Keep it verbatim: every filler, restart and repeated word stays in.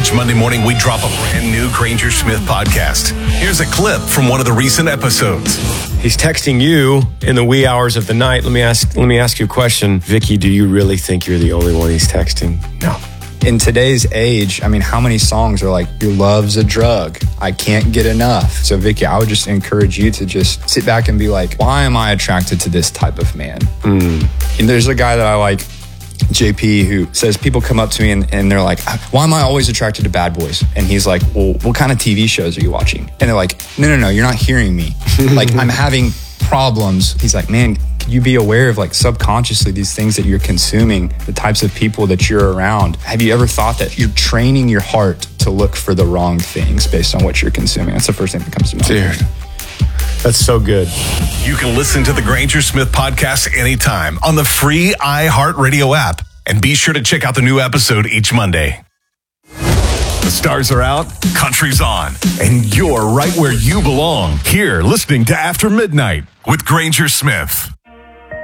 Each Monday morning, we drop a brand new Granger Smith podcast. Here's a clip from one of the recent episodes. He's texting you in the wee hours of the night. Let me ask let me ask you a question. Vicky, do you really think you're the only one he's texting? No. In today's age, I mean, how many songs are like, your love's a drug, I can't get enough? So Vicky, I would just encourage you to just sit back and be like, why am I attracted to this type of man? Mm. And there's a guy that I like, J P, who says people come up to me and, and they're like, why am I always attracted to bad boys? And he's like, well, what kind of T V shows are you watching? And they're like, no, no, no, you're not hearing me. Like, I'm having problems. He's like, man, could you be aware of like subconsciously these things that you're consuming, the types of people that you're around? Have you ever thought that you're training your heart to look for the wrong things based on what you're consuming? That's the first thing that comes to mind. Dude, that's so good. You can listen to the Granger Smith podcast anytime on the free iHeartRadio app. And be sure to check out the new episode each Monday. The stars are out, country's on, and you're right where you belong. Here, listening to After Midnight with Granger Smith.